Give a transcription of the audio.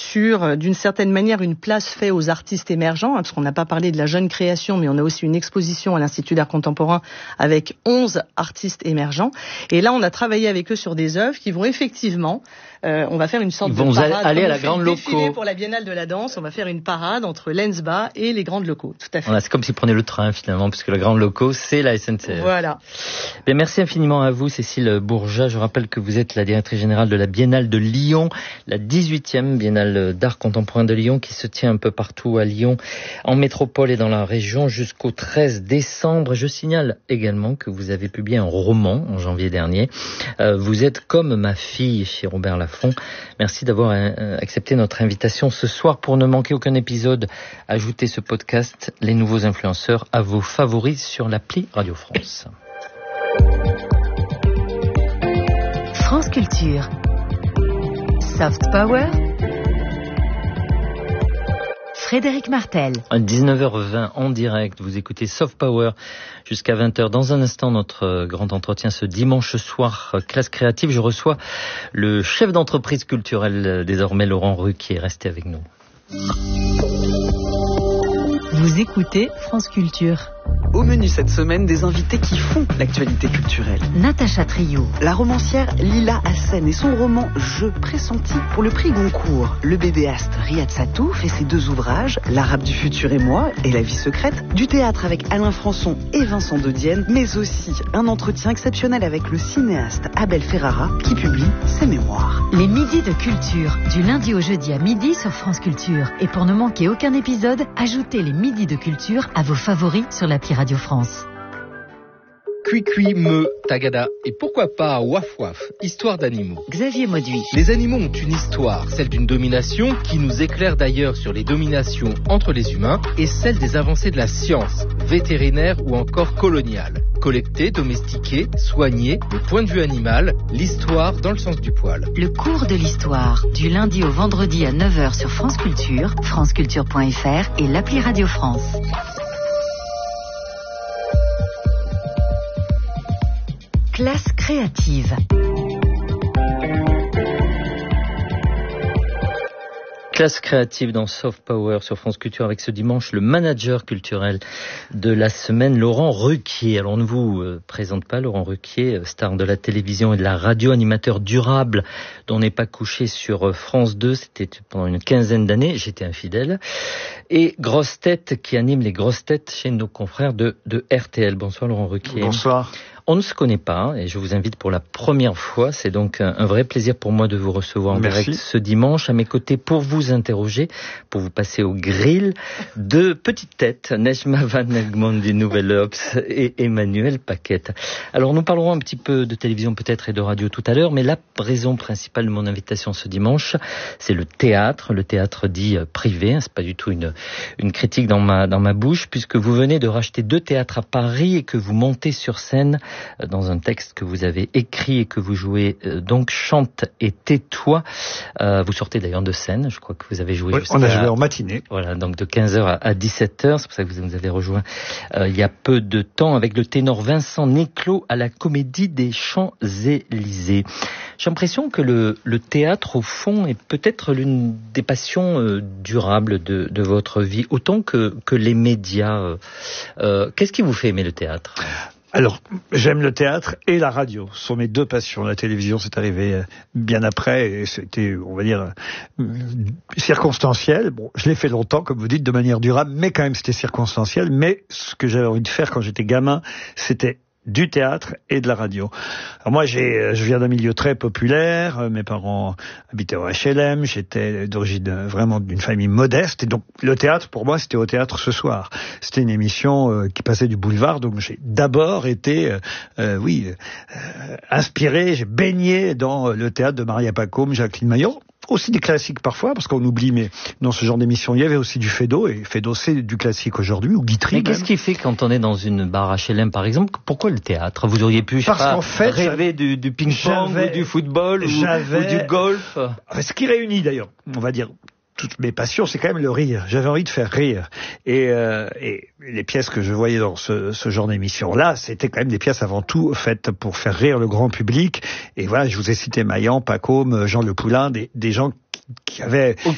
sur, d'une certaine manière, une place faite aux artistes émergents, parce qu'on n'a pas parlé de la jeune création, mais on a aussi une exposition à l'Institut d'art contemporain avec 11 artistes émergents. Et là, on a travaillé avec eux sur des œuvres qui vont effectivement, on va faire une sorte de parade. Ils vont aller à la Grande Loco. Pour la Biennale de la danse, on va faire une parade entre l'ENSBA et les Grandes Locaux. Tout à fait. Voilà, c'est comme s'ils prenaient le train finalement, puisque la Grande Loco, c'est la SNCF. Voilà. Bien, merci infiniment à vous, Cécile Bourgeat. Je rappelle que vous êtes la directrice générale de la Biennale de Lyon, la 18e Biennale d'art contemporain de Lyon, qui se tient un peu partout à Lyon, en métropole et dans la région, jusqu'au 13 décembre. Je signale également que vous avez publié un roman en janvier dernier. Vous êtes comme ma fille, chez Robert Laffont. Merci d'avoir accepté notre invitation ce soir. Pour ne manquer aucun épisode, ajoutez ce podcast, Les Nouveaux Influenceurs, à vos favoris sur l'appli Radio France. France Culture. Soft Power. Frédéric Martel. À 19h20 en direct, vous écoutez Soft Power jusqu'à 20h. Dans un instant, notre grand entretien ce dimanche soir, classe créative. Je reçois le chef d'entreprise culturelle, désormais Laurent Ruquier. Restez avec nous. Vous écoutez France Culture. Au menu cette semaine, des invités qui font l'actualité culturelle. Natacha Trio. La romancière Lila Hassen et son roman Je pressenti pour le prix Goncourt. Le bédéaste Riyad Sattouf fait ses 2 ouvrages, L'Arabe du futur et moi et La vie secrète. Du théâtre avec Alain Françon et Vincent de Dienne, mais aussi un entretien exceptionnel avec le cinéaste Abel Ferrara qui publie ses mémoires. Les midis de culture, du lundi au jeudi à midi sur France Culture. Et pour ne manquer aucun épisode, ajoutez les midis de culture à vos favoris sur l'appli Radio France. Cui-cui, me, tagada et pourquoi pas waf-waf, histoire d'animaux. Xavier Mauduit. Les animaux ont une histoire, celle d'une domination qui nous éclaire d'ailleurs sur les dominations entre les humains et celle des avancées de la science, vétérinaire ou encore coloniale. Collecter, domestiquer, soigner, le point de vue animal, l'histoire dans le sens du poil. Le cours de l'histoire, du lundi au vendredi à 9h sur France Culture, franceculture.fr et l'appli Radio France. Classe créative. Classe créative dans Soft Power sur France Culture avec ce dimanche le manager culturel de la semaine, Laurent Ruquier. Alors on ne vous présente pas Laurent Ruquier, star de la télévision et de la radio, animateur durable dont n'est pas couché sur France 2, c'était pendant une quinzaine d'années, j'étais infidèle, et grosse tête qui anime les grosses têtes chez nos confrères de RTL. Bonsoir Laurent Ruquier. Bonsoir. On ne se connaît pas et je vous invite pour la première fois. C'est donc un vrai plaisir pour moi de vous recevoir en direct ce dimanche. À mes côtés pour vous interroger, pour vous passer au grill, 2 petites têtes, Nejma Van Egmond du Nouvel Obs et Emmanuel Paquette. Alors nous parlerons un petit peu de télévision peut-être et de radio tout à l'heure, mais la raison principale de mon invitation ce dimanche, c'est le théâtre dit privé. C'est pas du tout une critique dans ma bouche, puisque vous venez de racheter 2 théâtres à Paris et que vous montez sur scène dans un texte que vous avez écrit et que vous jouez, donc Chante et tais-toi. Vous sortez d'ailleurs de scène, je crois que vous avez joué. Oui, on a joué en matinée. Voilà, donc de 15h à 17h, c'est pour ça que vous nous avez rejoint il y a peu de temps avec le ténor Vincent Niclot à la Comédie des Champs-Élysées. J'ai l'impression que le théâtre, au fond, est peut-être l'une des passions durables de votre vie, autant que les médias. Qu'est-ce qui vous fait aimer le théâtre ? Alors, j'aime le théâtre et la radio. Ce sont mes 2 passions. La télévision, c'est arrivé bien après et c'était, on va dire, circonstanciel. Bon, je l'ai fait longtemps, comme vous dites, de manière durable, mais quand même, c'était circonstanciel. Mais ce que j'avais envie de faire quand j'étais gamin, c'était du théâtre et de la radio. Alors moi, je viens d'un milieu très populaire. Mes parents habitaient au HLM. J'étais d'origine vraiment d'une famille modeste. Et donc, le théâtre, pour moi, c'était au théâtre ce soir. C'était une émission qui passait du boulevard. Donc, j'ai d'abord été, inspiré. J'ai baigné dans le théâtre de Maria Pacôme, Jacqueline Maillot. Aussi des classiques parfois, parce qu'on oublie, mais dans ce genre d'émission, il y avait aussi du Feydeau, et Feydeau, c'est du classique aujourd'hui, ou Guitry. Mais qu'est-ce qui fait quand on est dans une barre HLM, par exemple, pourquoi le théâtre ? Vous auriez pu, rêver du ping-pong, ou du football, ou du golf. Ce qui réunit d'ailleurs, on va dire, toutes mes passions, c'est quand même le rire. J'avais envie de faire rire. Et les pièces que je voyais dans ce genre d'émission-là, c'était quand même des pièces avant tout faites pour faire rire le grand public. Et voilà, je vous ai cité Maillan, Pacôme, Jean Le Poulain, des gens qui avaient